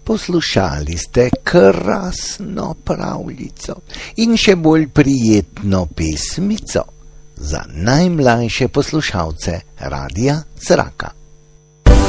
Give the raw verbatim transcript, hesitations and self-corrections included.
Poslušali ste krasno pravljico in še bolj prijetno pesmico za najmlajše poslušalce Radia Zraka.